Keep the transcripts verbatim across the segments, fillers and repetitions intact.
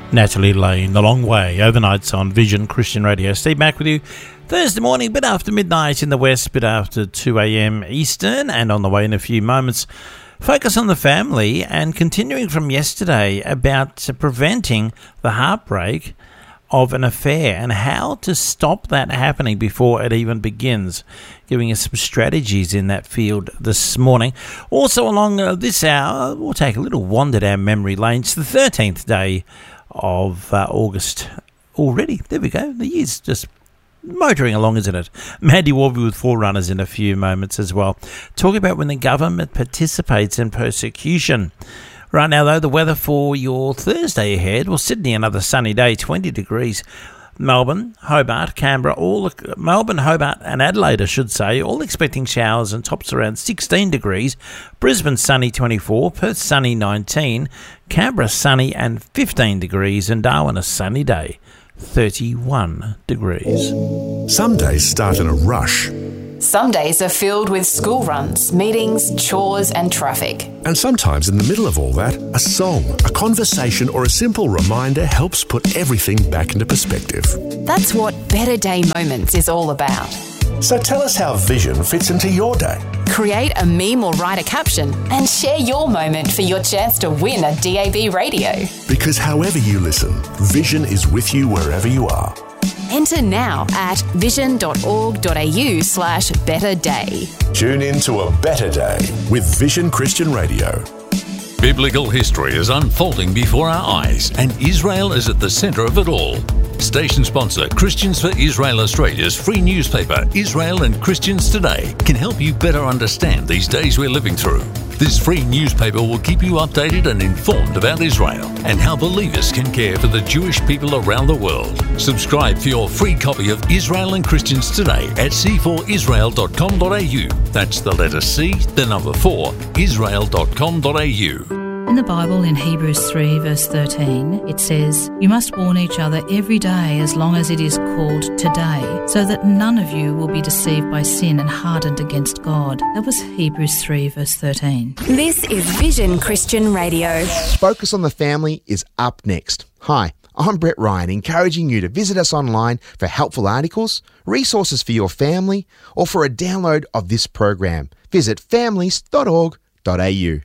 Natalie Lane, The Long Way, overnights on Vision Christian Radio. Steve Mack with you Thursday morning, bit after midnight in the west, bit after two a.m. Eastern, and on the way in a few moments, focus on the family and continuing from yesterday about preventing the heartbreak of an affair and how to stop that happening before it even begins, giving us some strategies in that field this morning. Also along uh, this hour, we'll take a little wander down memory lane. It's the thirteenth day of uh, August already. There we go. The year's just motoring along, isn't it? Mandy Warby with Forerunners in a few moments as well. Talking about when the government participates in persecution. Right now, though, the weather for your Thursday ahead. Well, Sydney, another sunny day, twenty degrees. Melbourne, Hobart, Canberra, all Melbourne, Hobart and Adelaide, I should say, all expecting showers and tops around sixteen degrees. Brisbane, sunny, twenty-four. Perth, sunny, nineteen. Canberra, sunny and fifteen degrees. And Darwin, a sunny day, thirty-one degrees. Some days start in a rush. Some days are filled with school runs, meetings, chores and traffic. And sometimes in the middle of all that, a song, a conversation or a simple reminder helps put everything back into perspective. That's what Better Day Moments is all about. So tell us how Vision fits into your day. Create a meme or write a caption and share your moment for your chance to win a D A B radio. Because however you listen, Vision is with you wherever you are. Enter now at vision.org.au slash better day. Tune in to a better day with Vision Christian Radio. Biblical history is unfolding before our eyes, and Israel is at the centre of it all. Station sponsor Christians for Israel Australia's free newspaper, Israel and Christians Today, can help you better understand these days we're living through. This free newspaper will keep you updated and informed about Israel and how believers can care for the Jewish people around the world. Subscribe for your free copy of Israel and Christians Today at c four israel dot com dot a u. That's the letter C, the number four, israel dot com dot a u. In the Bible, in Hebrews three, verse thirteen, it says, "You must warn each other every day as long as it is called today, so that none of you will be deceived by sin and hardened against God." That was Hebrews three, verse thirteen. This is Vision Christian Radio. Focus on the Family is up next. Hi, I'm Brett Ryan, encouraging you to visit us online for helpful articles, resources for your family, or for a download of this program. Visit families dot org dot a u.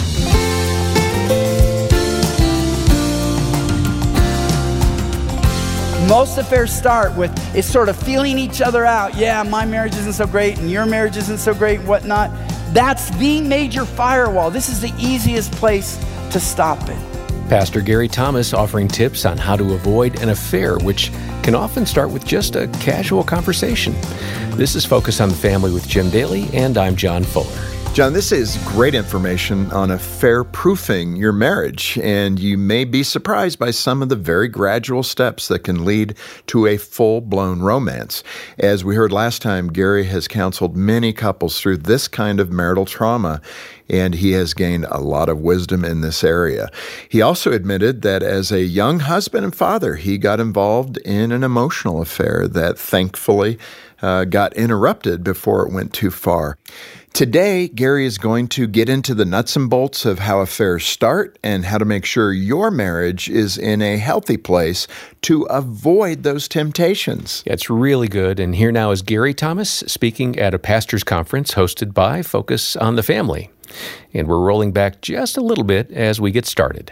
Most affairs start with, it's sort of feeling each other out. Yeah, my marriage isn't so great and your marriage isn't so great, whatnot. That's the major firewall. This is the easiest place to stop it. Pastor Gary Thomas offering tips on how to avoid an affair, which can often start with just a casual conversation. This is Focus on the Family with Jim Daly, and I'm John Fuller. John, this is great information on affair-proofing your marriage, and you may be surprised by some of the very gradual steps that can lead to a full-blown romance. As we heard last time, Gary has counseled many couples through this kind of marital trauma, and he has gained a lot of wisdom in this area. He also admitted that as a young husband and father, he got involved in an emotional affair that thankfully uh, got interrupted before it went too far. Today, Gary is going to get into the nuts and bolts of how affairs start and how to make sure your marriage is in a healthy place to avoid those temptations. It's really good. And here now is Gary Thomas speaking at a pastor's conference hosted by Focus on the Family. And we're rolling back just a little bit as we get started.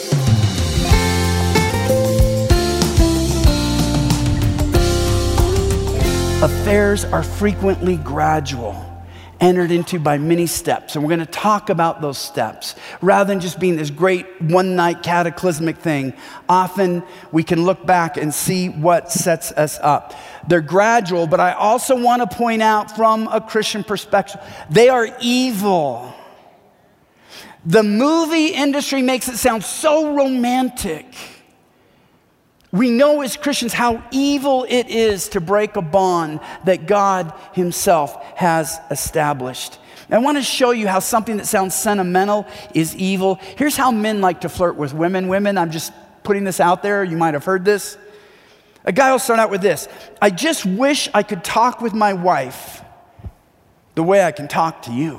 Affairs are frequently gradual, entered into by many steps. And we're going to talk about those steps. Rather than just being this great one-night cataclysmic thing, often we can look back and see what sets us up. They're gradual, but I also want to point out from a Christian perspective, they are evil. The movie industry makes it sound so romantic. We know as Christians how evil it is to break a bond that God himself has established. I want to show you how something that sounds sentimental is evil. Here's how men like to flirt with women. Women, I'm just putting this out there. You might have heard this. A guy will start out with this. I just wish I could talk with my wife the way I can talk to you.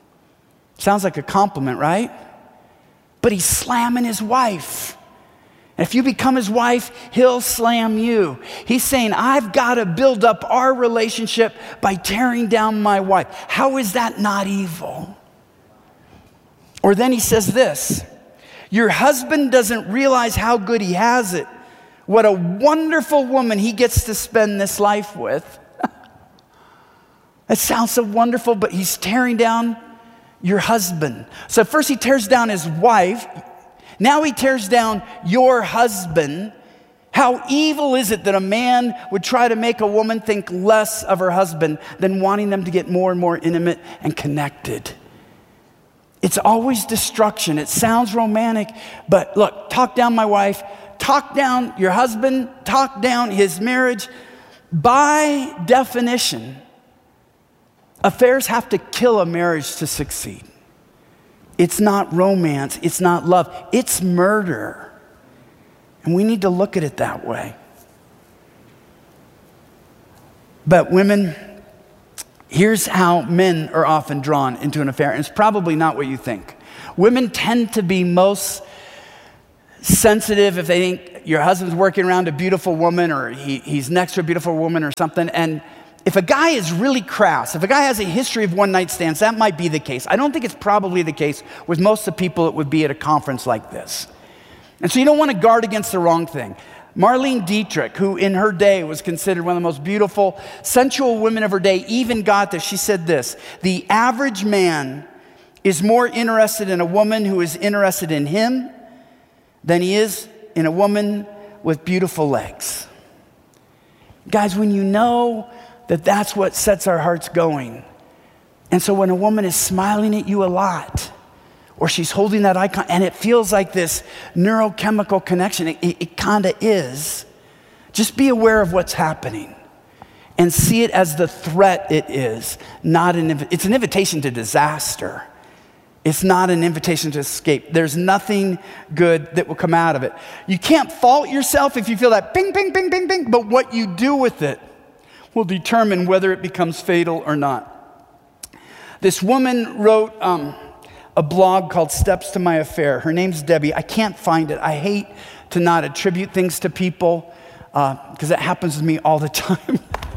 Sounds like a compliment, right? But he's slamming his wife. And if you become his wife, he'll slam you. He's saying, I've got to build up our relationship by tearing down my wife. How is that not evil? Or then he says this, your husband doesn't realize how good he has it. What a wonderful woman he gets to spend this life with. That sounds so wonderful, but he's tearing down your husband. So first he tears down his wife. Now he tears down your husband. How evil is it that a man would try to make a woman think less of her husband than wanting them to get more and more intimate and connected? It's always destruction. It sounds romantic, but look, talk down my wife, talk down your husband, talk down his marriage. By definition, affairs have to kill a marriage to succeed. It's not romance, it's not love, it's murder. And we need to look at it that way. But women, here's how men are often drawn into an affair, and it's probably not what you think. Women tend to be most sensitive if they think your husband's working around a beautiful woman or he, he's next to a beautiful woman or something. And if a guy is really crass, if a guy has a history of one-night stands, that might be the case. I don't think it's probably the case with most of the people that would be at a conference like this. And so you don't want to guard against the wrong thing. Marlene Dietrich, who in her day was considered one of the most beautiful, sensual women of her day, even got this. She said this, the average man is more interested in a woman who is interested in him than he is in a woman with beautiful legs. Guys, when you know that that's what sets our hearts going, and so when a woman is smiling at you a lot, or she's holding that icon, and it feels like this neurochemical connection, it, it, it kind of is, just be aware of what's happening and see it as the threat it is, not an, it's an invitation to disaster. It's not an invitation to escape. There's nothing good that will come out of it. You can't fault yourself if you feel that ping, ping, ping, ping, ping, but what you do with it will determine whether it becomes fatal or not. This woman wrote um, a blog called Steps to My Affair. Her name's Debbie. I can't find it. I hate to not attribute things to people because uh, it happens to me all the time.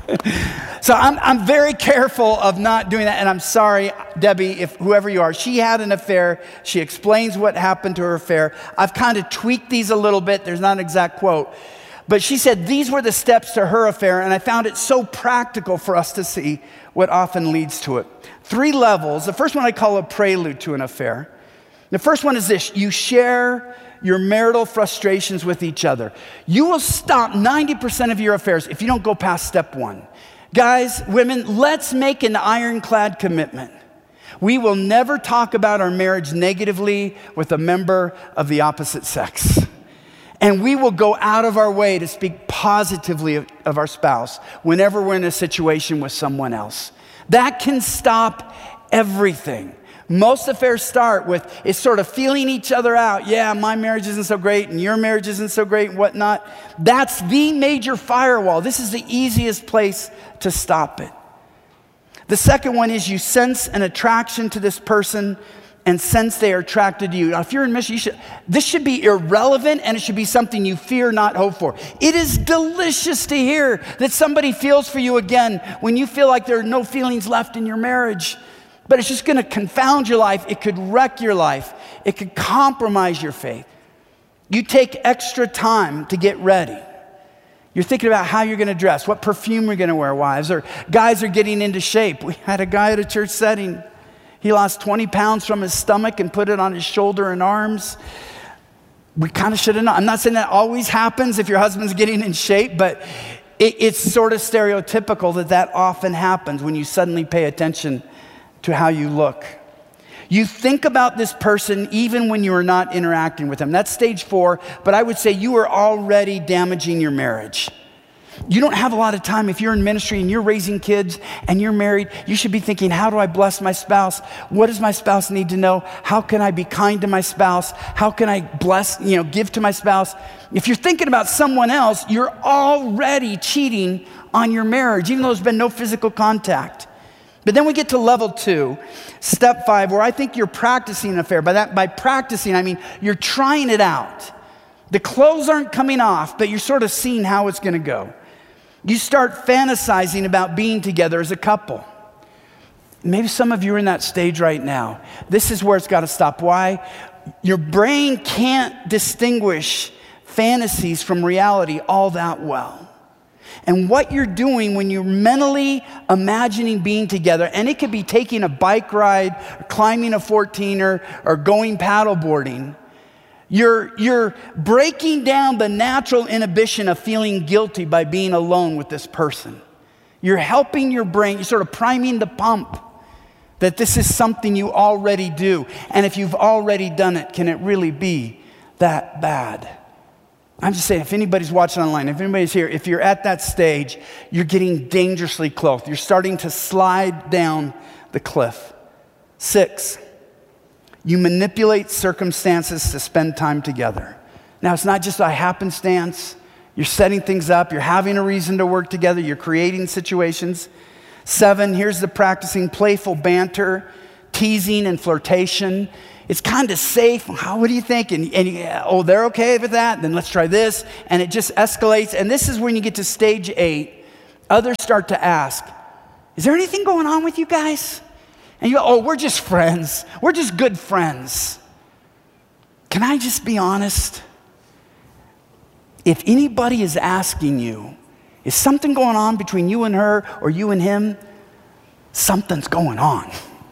So I'm, I'm very careful of not doing that, and I'm sorry, Debbie, if whoever you are. She had an affair. She explains what happened to her affair. I've kind of tweaked these a little bit. There's not an exact quote. But she said these were the steps to her affair, and I found it so practical for us to see what often leads to it. Three levels. The first one I call a prelude to an affair. The first one is this. You share your marital frustrations with each other. You will stop ninety percent of your affairs if you don't go past step one. Guys, women, let's make an ironclad commitment. We will never talk about our marriage negatively with a member of the opposite sex. And we will go out of our way to speak positively of, of our spouse whenever we're in a situation with someone else. That can stop everything. Most affairs start with, it's sort of feeling each other out. Yeah, my marriage isn't so great and your marriage isn't so great and whatnot. That's the major firewall. This is the easiest place to stop it. The second one is you sense an attraction to this person and sense they are attracted to you. Now, if you're in mission, you should, this should be irrelevant and it should be something you fear, not hope for. It is delicious to hear that somebody feels for you again when you feel like there are no feelings left in your marriage. But it's just going to confound your life. It could wreck your life. It could compromise your faith. You take extra time to get ready. You're thinking about how you're going to dress, what perfume you're going to wear, wives, or guys are getting into shape. We had a guy at a church setting. He lost twenty pounds from his stomach and put it on his shoulder and arms. We kind of should have known. I'm not saying that always happens if your husband's getting in shape, but it, it's sort of stereotypical that that often happens when you suddenly pay attention to how you look. You think about this person even when you are not interacting with them. That's stage four, but I would say you are already damaging your marriage. You don't have a lot of time. If you're in ministry and you're raising kids and you're married, you should be thinking, how do I bless my spouse? What does my spouse need to know? How can I be kind to my spouse? How can I bless, you know, give to my spouse? If you're thinking about someone else, you're already cheating on your marriage, even though there's been no physical contact. But then we get to level two, step five, where I think you're practicing an affair. By that, by practicing, I mean you're trying it out. The clothes aren't coming off, but you're sort of seeing how it's going to go. You start fantasizing about being together as a couple. Maybe some of you are in that stage right now. This is where it's got to stop. Why? Your brain can't distinguish fantasies from reality all that well. And what you're doing when you're mentally imagining being together, and it could be taking a bike ride, or climbing a fourteener, or going paddleboarding, you're, you're breaking down the natural inhibition of feeling guilty by being alone with this person. You're helping your brain, you're sort of priming the pump that this is something you already do. And if you've already done it, can it really be that bad? I'm just saying, if anybody's watching online, if anybody's here, if you're at that stage, you're getting dangerously close. You're starting to slide down the cliff. Six, you manipulate circumstances to spend time together. Now, it's not just a happenstance. You're setting things up. You're having a reason to work together. You're creating situations. Seven, here's the practicing playful banter, teasing, and flirtation. It's kind of safe. How, what do you think? And, and oh, they're okay with that? Then let's try this. And it just escalates. And this is when you get to stage eight. Others start to ask, is there anything going on with you guys? And you go, oh, we're just friends. We're just good friends. Can I just be honest? If anybody is asking you, is something going on between you and her or you and him? Something's going on.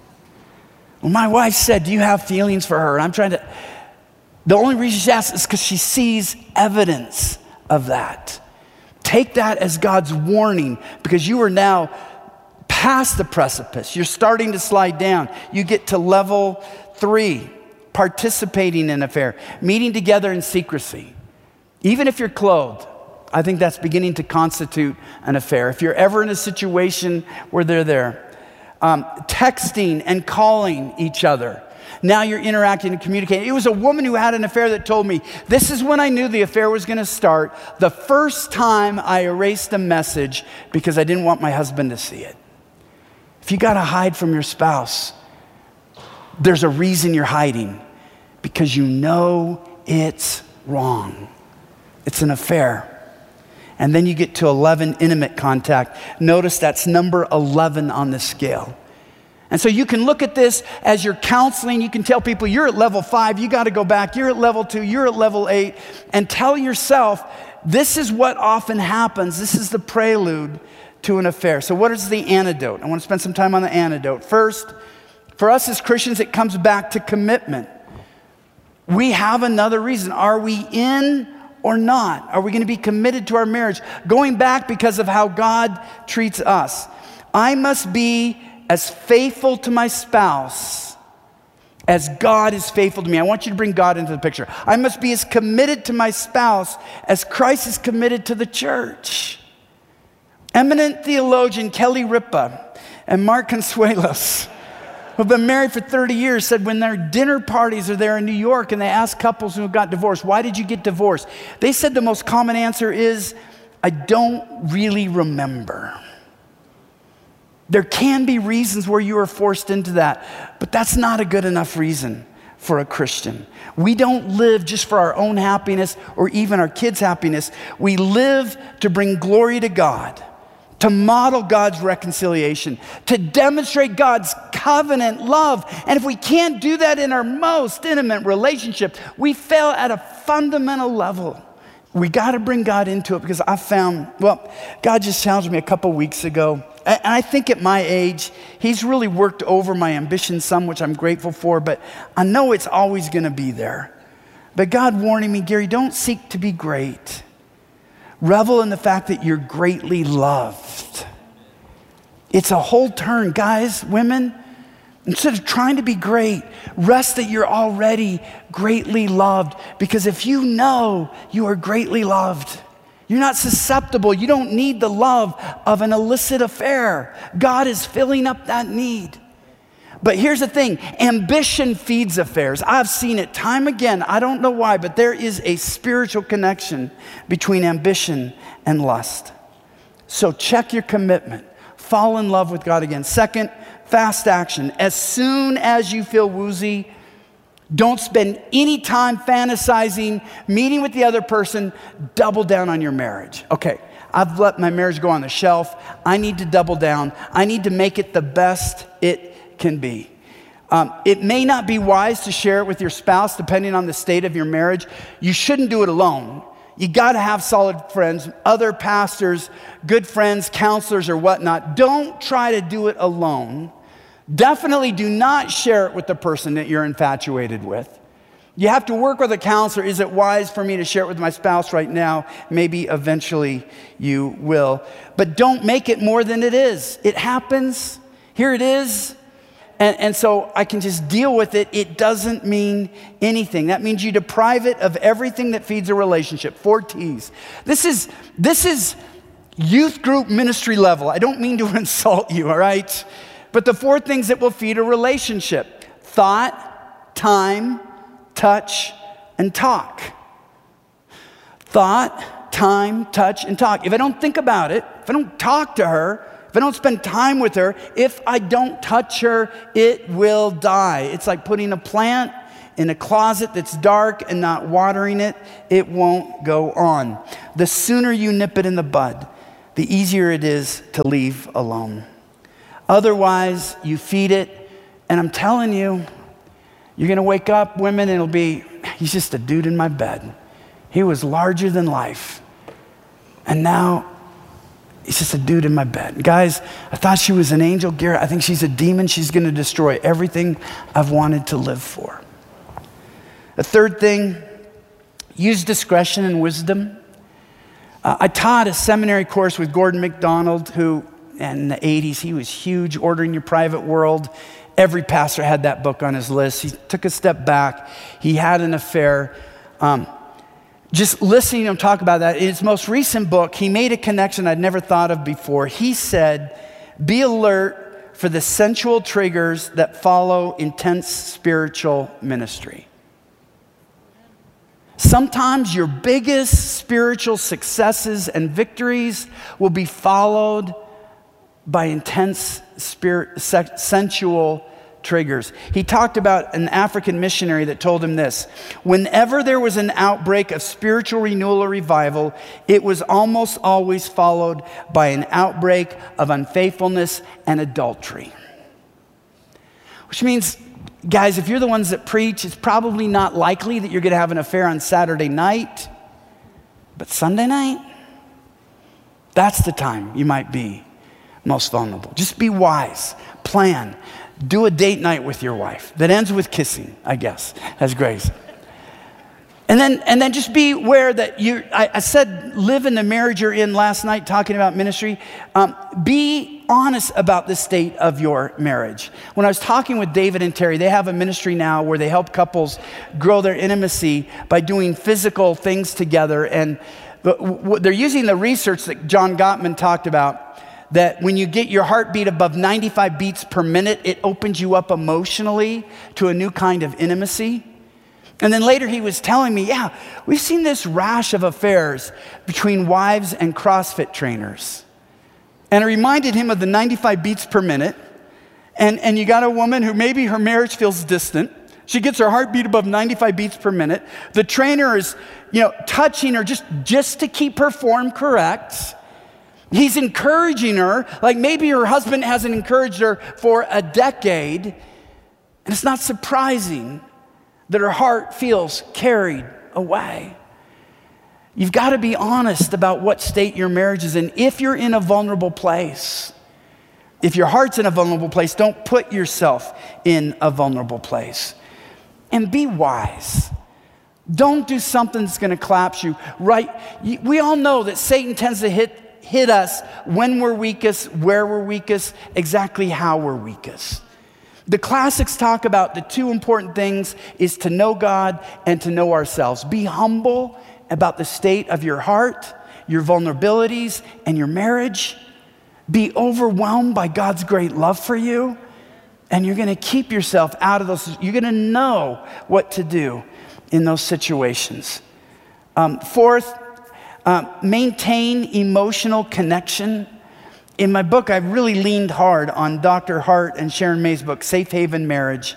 Well, my wife said, do you have feelings for her? And I'm trying to, the only reason she asks is because she sees evidence of that. Take that as God's warning, because you are now past the precipice. You're starting to slide down. You get to level three, participating in an affair, meeting together in secrecy. Even if you're clothed, I think that's beginning to constitute an affair. If you're ever in a situation where they're there, um, texting and calling each other. Now you're interacting and communicating. It was a woman who had an affair that told me, this is when I knew the affair was going to start. The first time I erased a message because I didn't want my husband to see it. If you got to hide from your spouse, there's a reason you're hiding, because you know it's wrong. It's an affair. And then you get to eleven, intimate contact. Notice that's number eleven on the scale. And so you can look at this as you're counseling. You can tell people, you're at level five, you got to go back. You're at level two, you're at level eight. And tell yourself, this is what often happens. This is the prelude to an affair. So what is the antidote? I want to spend some time on the antidote. First, for us as Christians, it comes back to commitment. We have another reason. Are we in or not? Are we going to be committed to our marriage? Going back because of how God treats us. I must be as faithful to my spouse as God is faithful to me. I want you to bring God into the picture. I must be as committed to my spouse as Christ is committed to the church. Eminent theologian Kelly Ripa and Mark Consuelos, who've been married for thirty years, said when their dinner parties are there in New York and they ask couples who got divorced, why did you get divorced? They said the most common answer is, I don't really remember. There can be reasons where you are forced into that, but that's not a good enough reason for a Christian. We don't live just for our own happiness or even our kids' happiness. We live to bring glory to God, to model God's reconciliation, to demonstrate God's covenant love. And if we can't do that in our most intimate relationship, we fail at a fundamental level. We got to bring God into it, because I found, well, God just challenged me a couple weeks ago. And I think at my age, he's really worked over my ambition some, which I'm grateful for, but I know it's always going to be there. But God warning me, Gary, don't seek to be great. Revel in the fact that you're greatly loved. It's a whole turn, guys, women. Instead of trying to be great, rest that you're already greatly loved. Because if you know you are greatly loved, you're not susceptible. You don't need the love of an illicit affair. God is filling up that need. But here's the thing, ambition feeds affairs. I've seen it time again. I don't know why, but there is a spiritual connection between ambition and lust. So check your commitment. Fall in love with God again. Second, fast action. As soon as you feel woozy, Don't spend any time fantasizing, meeting with the other person. Double down on your marriage. Okay, I've let my marriage go on the shelf. I need to double down. I need to make it the best it can be. Um, it may not be wise to share it with your spouse, depending on the state of your marriage. You shouldn't do it alone. You got to have solid friends, other pastors, good friends, counselors, or whatnot. Don't try to do it alone. Definitely do not share it with the person that you're infatuated with. You have to work with a counselor. Is it wise for me to share it with my spouse right now? Maybe eventually you will. But don't make it more than it is. It happens. Here it is. And, and so I can just deal with it. It doesn't mean anything. That means you deprive it of everything that feeds a relationship. Four T's. This is, this is youth group ministry level. I don't mean to insult you, all right? But the four things that will feed a relationship: thought, time, touch, and talk. Thought, time, touch, and talk. If I don't think about it, if I don't talk to her, if I don't spend time with her, if I don't touch her, it will die. It's like putting a plant in a closet that's dark and not watering it. It won't go on. The sooner you nip it in the bud, the easier it is to leave alone. Otherwise, you feed it, and I'm telling you, you're going to wake up, women, and it'll be, he's just a dude in my bed. He was larger than life. And now, he's just a dude in my bed. Guys, I thought she was an angel. Garrett, I think she's a demon. She's going to destroy everything I've wanted to live for. The third thing, use discretion and wisdom. Uh, I taught a seminary course with Gordon MacDonald, who in the eighties, he was huge, Ordering Your Private World. Every pastor had that book on his list. He took a step back. He had an affair. Um, just listening to him talk about that, in his most recent book, he made a connection I'd never thought of before. He said, be alert for the sensual triggers that follow intense spiritual ministry. Sometimes your biggest spiritual successes and victories will be followed by intense spirit, sensual triggers. He talked about an African missionary that told him this: whenever there was an outbreak of spiritual renewal or revival, it was almost always followed by an outbreak of unfaithfulness and adultery. Which means, guys, if you're the ones that preach, it's probably not likely that you're going to have an affair on Saturday night, but Sunday night, that's the time you might be most vulnerable. Just be wise. Plan. Do a date night with your wife that ends with kissing, I guess, as Grace. And then, and then just be aware that you, I, I said, live in the marriage you're in last night, talking about ministry. Um, be honest about the state of your marriage. When I was talking with David and Terry, they have a ministry now where they help couples grow their intimacy by doing physical things together. And they're using the research that John Gottman talked about, that when you get your heartbeat above ninety-five beats per minute, it opens you up emotionally to a new kind of intimacy. And then later he was telling me, yeah, we've seen this rash of affairs between wives and CrossFit trainers. And it reminded him of the ninety-five beats per minute. And, and you got a woman who maybe her marriage feels distant. She gets her heartbeat above ninety-five beats per minute. The trainer is, you know, touching her just, just to keep her form correct. He's encouraging her, like maybe her husband hasn't encouraged her for a decade. And it's not surprising that her heart feels carried away. You've got to be honest about what state your marriage is in. If you're in a vulnerable place, if your heart's in a vulnerable place, don't put yourself in a vulnerable place. And be wise. Don't do something that's going to collapse you, right? We all know that Satan tends to hit hit us when we're weakest, where we're weakest, exactly how we're weakest. The classics talk about the two important things is to know God and to know ourselves. Be humble about the state of your heart, your vulnerabilities, and your marriage. Be overwhelmed by God's great love for you, and you're going to keep yourself out of those. You're going to know what to do in those situations. Um, fourth, Uh, maintain emotional connection. In my book, I really leaned hard on Doctor Hart and Sharon May's book, Safe Haven Marriage,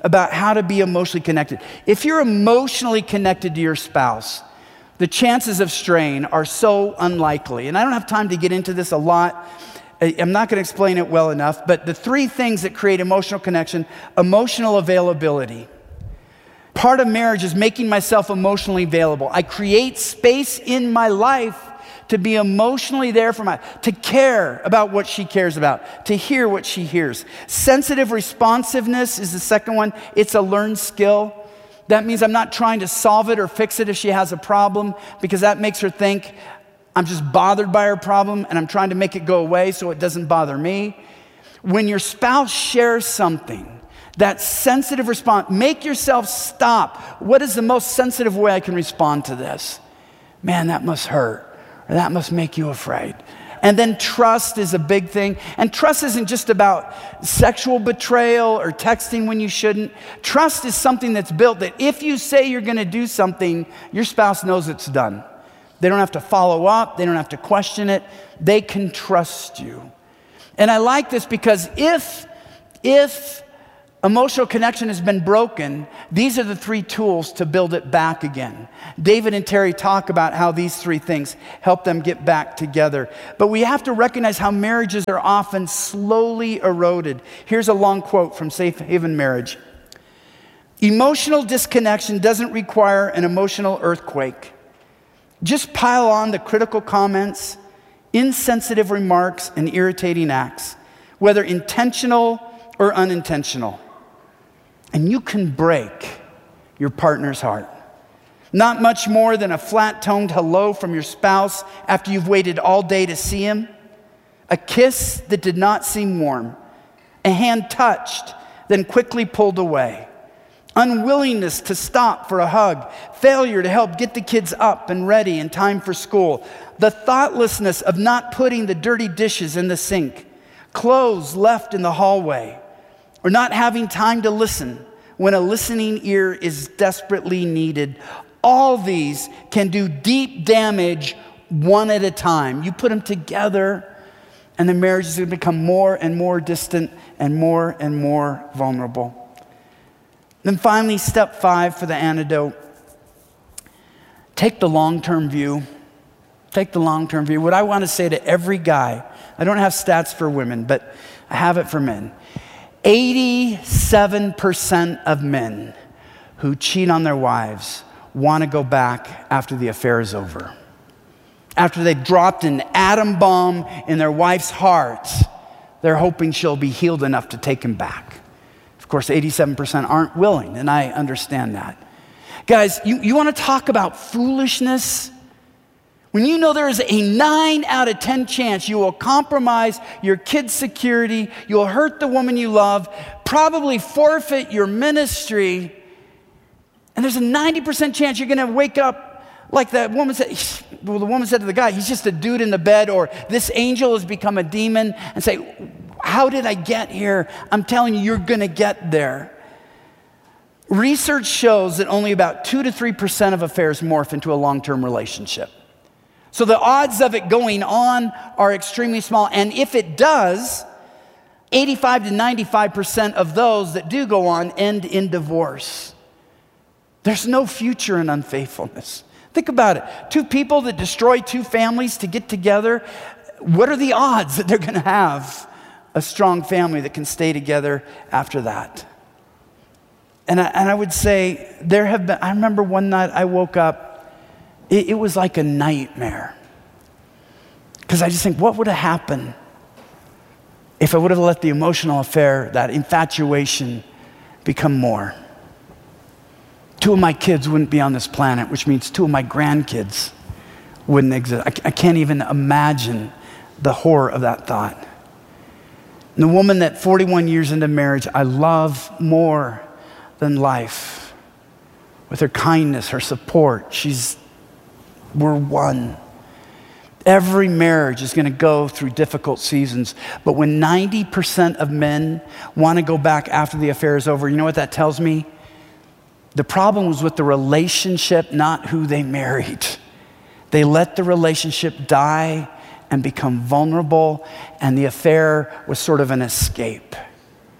about how to be emotionally connected. If you're emotionally connected to your spouse, the chances of strain are so unlikely. And I don't have time to get into this a lot. I'm not going to explain it well enough, but the three things that create emotional connection: emotional availability. Part of marriage is making myself emotionally available. I create space in my life to be emotionally there for my, to care about what she cares about, to hear what she hears. Sensitive responsiveness is the second one. It's a learned skill. That means I'm not trying to solve it or fix it if she has a problem, because that makes her think I'm just bothered by her problem and I'm trying to make it go away so it doesn't bother me. When your spouse shares something, that sensitive response, make yourself stop. What is the most sensitive way I can respond to this? Man, that must hurt, or that must make you afraid. And then trust is a big thing. And trust isn't just about sexual betrayal or texting when you shouldn't. Trust is something that's built that if you say you're going to do something, your spouse knows it's done. They don't have to follow up. They don't have to question it. They can trust you. And I like this because if, if emotional connection has been broken, these are the three tools to build it back again. David and Terry talk about how these three things help them get back together. But we have to recognize how marriages are often slowly eroded. Here's a long quote from Safe Haven Marriage. Emotional disconnection doesn't require an emotional earthquake. Just pile on the critical comments, insensitive remarks, and irritating acts, whether intentional or unintentional. And you can break your partner's heart. Not much more than a flat-toned hello from your spouse after you've waited all day to see him. A kiss that did not seem warm. A hand touched, then quickly pulled away. Unwillingness to stop for a hug. Failure to help get the kids up and ready in time for school. The thoughtlessness of not putting the dirty dishes in the sink. Clothes left in the hallway. Or not having time to listen when a listening ear is desperately needed. All these can do deep damage one at a time. You put them together and the marriage is going to become more and more distant and more and more vulnerable. Then finally, step five for the antidote. Take the long-term view. Take the long-term view. What I want to say to every guy, I don't have stats for women, but I have it for men. eighty-seven percent of men who cheat on their wives want to go back after the affair is over. After they've dropped an atom bomb in their wife's heart, they're hoping she'll be healed enough to take him back. Of course, eighty-seven percent aren't willing, and I understand that. Guys, you, you want to talk about foolishness? When you know there is a nine out of ten chance you will compromise your kids' security, you'll hurt the woman you love, probably forfeit your ministry, and there's a ninety percent chance you're going to wake up like that woman said, well, the woman said to the guy, he's just a dude in the bed, or this angel has become a demon, and say, how did I get here? I'm telling you, you're going to get there. Research shows that only about two to three percent of affairs morph into a long-term relationship. So the odds of it going on are extremely small. And if it does, eighty-five to ninety-five percent of those that do go on end in divorce. There's no future in unfaithfulness. Think about it. Two people that destroy two families to get together, what are the odds that they're going to have a strong family that can stay together after that? And I, and I would say there have been, I remember one night I woke up, it, it was like a nightmare. Because I just think, what would have happened if I would have let the emotional affair, that infatuation, become more? Two of my kids wouldn't be on this planet, which means two of my grandkids wouldn't exist. I, I can't even imagine the horror of that thought. And the woman that forty-one years into marriage, I love more than life. With her kindness, her support, she's, we're one. Every marriage is going to go through difficult seasons, but when ninety percent of men want to go back after the affair is over, you know what that tells me? The problem was with the relationship, not who they married. They let the relationship die and become vulnerable, and the affair was sort of an escape.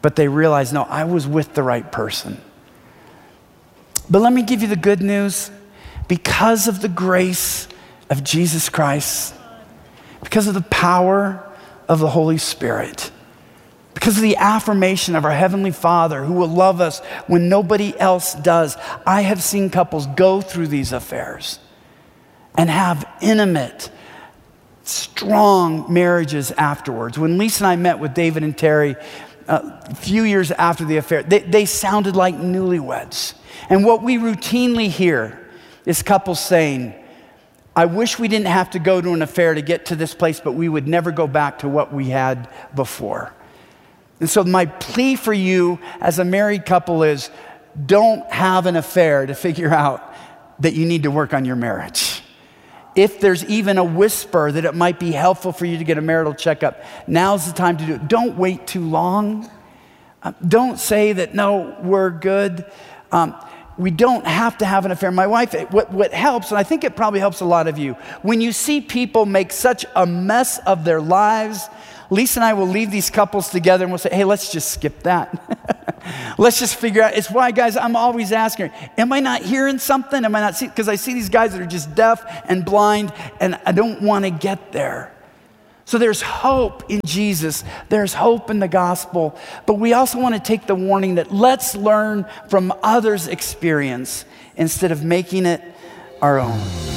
but they realize, no, I was with the right person. But let me give you the good news. Because of the grace of Jesus Christ, because of the power of the Holy Spirit, because of the affirmation of our Heavenly Father who will love us when nobody else does, I have seen couples go through these affairs and have intimate, strong marriages afterwards. When Lisa and I met with David and Terry uh, a few years after the affair, they, they sounded like newlyweds. And what we routinely hear is couples saying, I wish we didn't have to go to an affair to get to this place, but we would never go back to what we had before. And so my plea for you as a married couple is, don't have an affair to figure out that you need to work on your marriage. If there's even a whisper that it might be helpful for you to get a marital checkup, now's the time to do it. Don't wait too long. Uh, don't say that, no, we're good. Um, We don't have to have an affair. My wife, what, what helps, and I think it probably helps a lot of you, when you see people make such a mess of their lives, Lisa and I will leave these couples together and we'll say, hey, let's just skip that. Let's just figure out. It's why, guys, I'm always asking, am I not hearing something? Am I not seeing? Because I see these guys that are just deaf and blind, and I don't want to get there. So there's hope in Jesus. There's hope in the gospel. But we also want to take the warning that let's learn from others' experience instead of making it our own.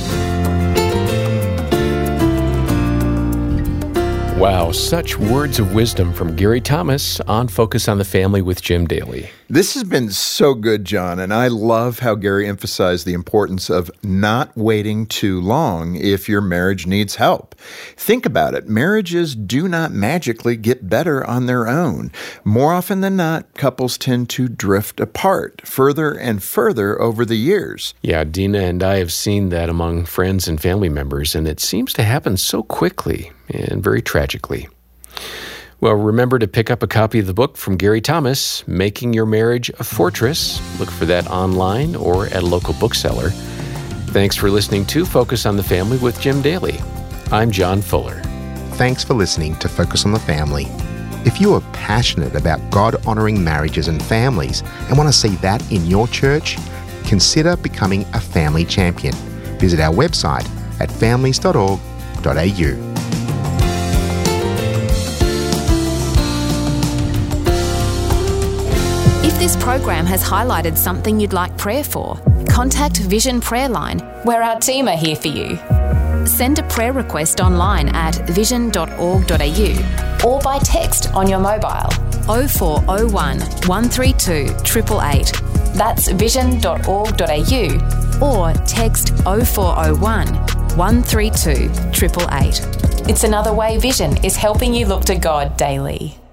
Wow, such words of wisdom from Gary Thomas on Focus on the Family with Jim Daly. This has been so good, John, and I love how Gary emphasized the importance of not waiting too long if your marriage needs help. Think about it. Marriages do not magically get better on their own. More often than not, couples tend to drift apart further and further over the years. Yeah, Dina and I have seen that among friends and family members, and it seems to happen so quickly and very tragically. Well, remember to pick up a copy of the book from Gary Thomas, Making Your Marriage a Fortress. Look for that online or at a local bookseller. Thanks for listening to Focus on the Family with Jim Daly. I'm John Fuller. Thanks for listening to Focus on the Family. If you are passionate about God-honoring marriages and families and want to see that in your church, consider becoming a family champion. Visit our website at families dot org dot a u. If this program has highlighted something you'd like prayer for, contact Vision Prayer Line, where our team are here for you. Send a prayer request online at vision dot org dot a u or by text on your mobile oh four oh one, one three two, eight eight eight. That's vision dot org dot a u or text oh four oh one, one three two, eight eight eight. It's another way Vision is helping you look to God daily.